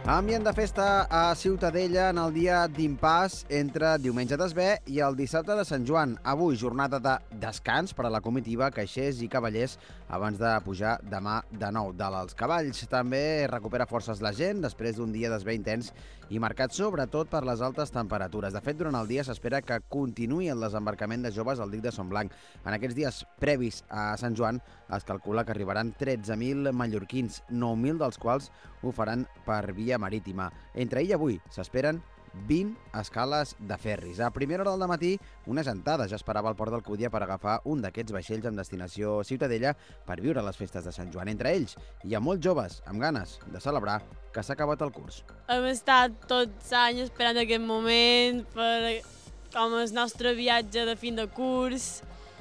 Ambient de festa a Ciutadella en el dia d'impàs entre diumenge d'Esber i el dissabte de Sant Joan. Avui, jornada de descans per a la comitiva, caixers i cavallers abans de pujar demà de nou dalt als cavalls. També recupera forces la gent després d'un dia d'Esber intens i marcat sobretot per les altes temperatures. De fet, durant el dia s'espera que continuï el desembarcament de joves al dic de Son Blanc. En aquests dies previs a Sant Joan es calcula que arribaran 13.000 mallorquins, 9.000 dels quals ho faran per via marítima. Entre ahir i avui s'esperen 20 escales de ferris. A primera hora del matí, una gentada ja esperava al port d'Alcúdia per agafar un d'aquests vaixells amb destinació Ciutadella per viure les festes de Sant Joan. Entre ells hi ha molts joves amb ganes de celebrar que s'ha acabat el curs. Hem estat tots anys esperant aquest moment per com el nostre viatge de fin de curs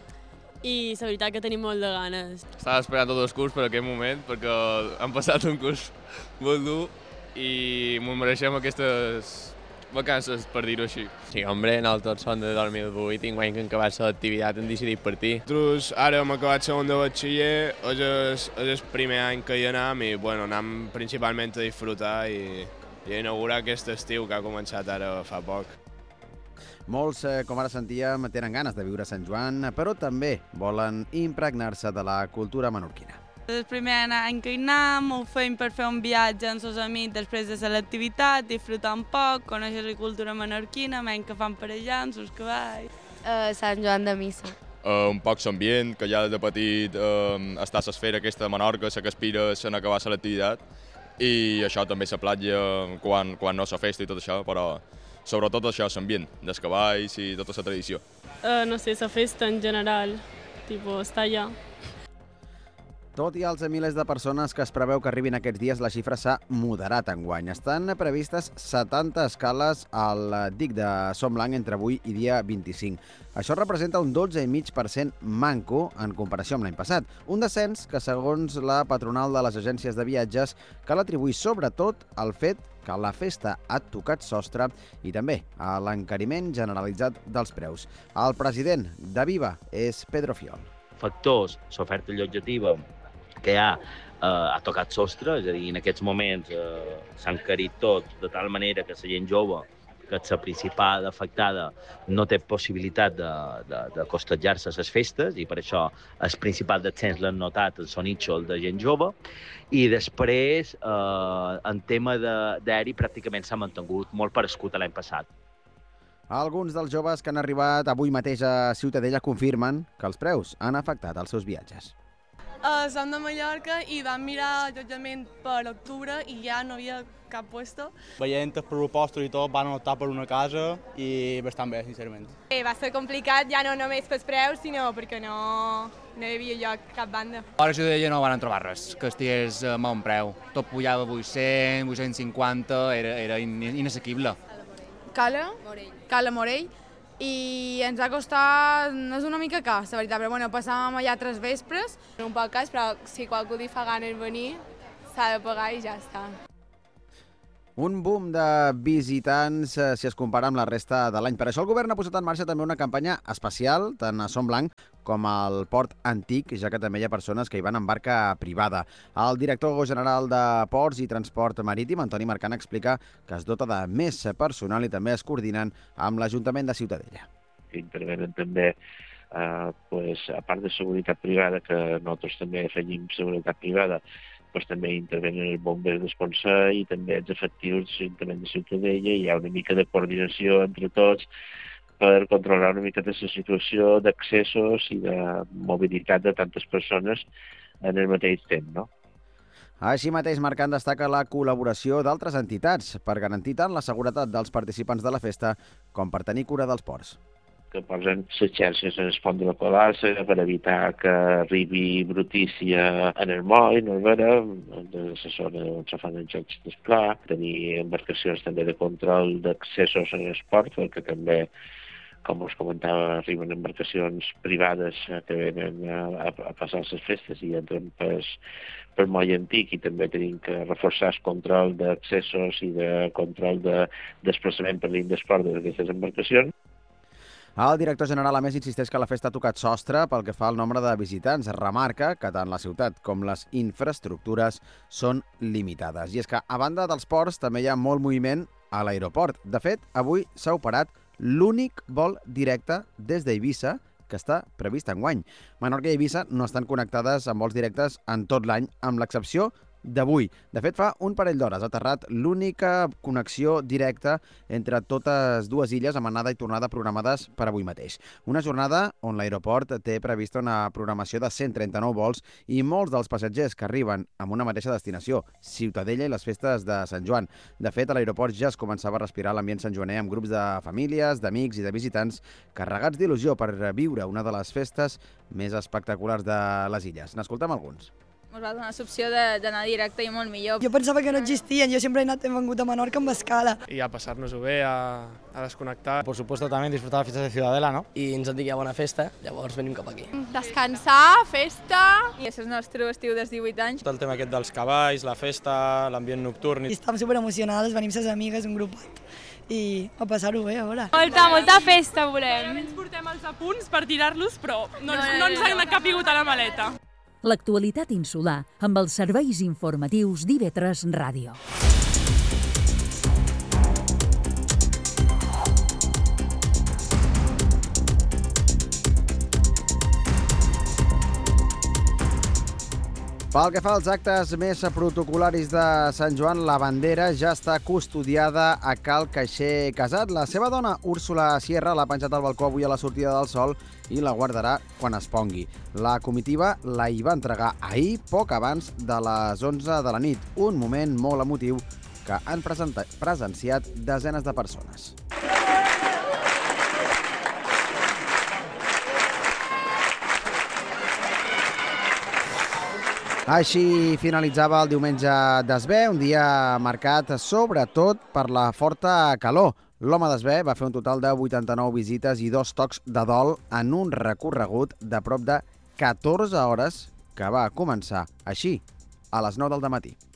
i la veritat que tenim molt de ganes. Estava esperant tot el curs per aquest moment perquè hem passat un curs molt dur i ens mereixem aquestes vacances, per dir-ho així. Sí, hombre, nosaltres som de 2008 i enguany que hem acabat l'activitat hem decidit partir. Nosaltres ara hem acabat segon de batxiller, és el primer any que hi anem i bueno, anem principalment a disfrutar i a inaugurar aquest estiu que ha començat ara fa poc. Molts, com ara sentíem, tenen ganes de viure Sant Joan, però també volen impregnar-se de la cultura menorquina. És el primer any que hi anem, ho fem per fer un viatge amb els amics després de l'activitat, disfrutar un poc, conèixer la cultura menorquina, menys que fan per allà, amb els cavalls. Sant Joan de Missa. Un poc l'ambient, que ja de petit està a l'esfera aquesta de Menorca, la que aspira a acabar l'activitat, i això també la platja quan no la festa i tot això, però sobretot això, l'ambient dels cavalls i tota la tradició. No sé, la festa en general, estar allà. Tot i els milers de persones que es preveu que arribin aquests dies, la xifra s'ha moderat enguany. Estan previstes 70 escales al dic de Son Blanc entre avui i dia 25. Això representa un 12,5% manco en comparació amb l'any passat. Un descens que, segons la patronal de les agències de viatges, cal atribuir sobretot al fet que la festa ha tocat sostre i també a l'encariment generalitzat dels preus. El president de Viva és Pedro Fiol. Factors, l'oferta llotjativa que ha tocat sostre, és a dir, en aquests moments s'ha encarit tot de tal manera que la gent jove, que és la principal afectada, no té possibilitat de costejar-se a les festes i per això el principal descens l'han notat el sonitxol de gent jove i després en tema d'aeri pràcticament s'ha mantingut molt parescut a l'any passat. Alguns dels joves que han arribat avui mateix a Ciutadella confirmen que els preus han afectat els seus viatges. Som de Mallorca i vam mirar allotjament per octubre i ja no havia cap puesto. Veient els pressupostos i tot, van optar per una casa i bastant bé, sincerament. Va ser complicat ja no només pels preus, sinó perquè no hi havia lloc cap banda. A la Ciutadella no van trobar res que estigués a bon preu. Tot pujava 800, 850, era inassequible. Cala Morell, i ens ha costat, no és una mica car, la veritat, però bueno, passàvem allà 3 vespres. Un poc cas, però si qualcú li fa ganes venir, s'ha de pagar i ja està. Un boom de visitants si es compara amb la resta de l'any. Per això el govern ha posat en marxa també una campanya especial, tant a Son Blanc com al Port Antic, ja que també hi ha persones que hi van en barca privada. El director general de Ports i Transport Marítim, Antoni Marcant, explica que es dota de més personal i també es coordinen amb l'Ajuntament de Ciutadella. Intervenen també, a part de seguretat privada, que nosaltres també afegim seguretat privada, també intervenen els bombers d'Esponsa i també els efectius de l'Ajuntament de Ciutadella. Hi ha una mica de coordinació entre tots per controlar una mica de la situació d'accessos i de mobilitat de tantes persones en el mateix temps, no? Així mateix, Marcant destaca la col·laboració d'altres entitats per garantir tant la seguretat dels participants de la festa com per tenir cura dels ports. Que posen les xarxes en el pont de la Colassa per evitar que arribi brutícia en el moll, no és vera, en la zona on se fan els jocs d'esplà, tenir embarcacions també de control d'accessos en el port, perquè també, com us comentava, arriben embarcacions privades que venen a passar les festes i entren per moll antic i també tenim que reforçar el control d'accessos i de control de desplaçament per l'indesport d'aquestes embarcacions. El director general, a més, insisteix que la festa ha tocat sostre pel que fa al nombre de visitants. Remarca que tant la ciutat com les infraestructures són limitades. I és que, a banda dels ports, també hi ha molt moviment a l'aeroport. De fet, avui s'ha operat l'únic vol directe des d'Eivissa que està previst enguany. Menorca i Eivissa no estan connectades amb vols directes en tot l'any, amb l'excepció d'avui. De fet, fa un parell d'hores ha aterrat l'única connexió directa entre totes dues illes amb anada i tornada programades per avui mateix. Una jornada on l'aeroport té prevista una programació de 139 vols i molts dels passatgers que arriben amb una mateixa destinació, Ciutadella i les festes de Sant Joan. De fet, a l'aeroport ja es començava a respirar l'ambient santjoaner amb grups de famílies, d'amics i de visitants carregats d'il·lusió per viure una de les festes més espectaculars de les illes. N'escoltem alguns. Ens va donar l'opció d'anar directe i molt millor. Jo pensava que no existien, yo siempre he vengut a Menorca amb escala. Y a pasárnoslo bé, a desconectar. Por supuesto también disfrutar la fiesta de Ciudadela, ¿no? I ens han dit que hi ha bona festa, llavors venim cap aquí. Descansar, festa... I és el nostre estiu dels 18 anys. Tot el tema aquest dels cavalls, la festa, l'ambient nocturn. I estàvem superemocionades, venim ses amigues, un grupet, i a passar-ho bé, a veure. Molta festa volem. Ens portem els apunts per tirar-los, però no ens han capigut a la maleta. L'actualitat insular amb els serveis informatius d'IV3 Ràdio. Pel que fa als actes més protocolaris de Sant Joan, la bandera ja està custodiada a Cal Caixer Casat. La seva dona, Úrsula Sierra, l'ha penjat al balcó avui a la sortida del sol i la guardarà quan es pongui. La comitiva la hi va entregar ahir, poc abans de les 11 de la nit. Un moment molt emotiu que han presenciat desenes de persones. Així finalitzava el diumenge d'Esbé, un dia marcat sobretot per la forta calor. L'home d'Esbé va fer un total de 89 visites i 2 tocs de dol en un recorregut de prop de 14 hores que va començar així, a les 9 del matí.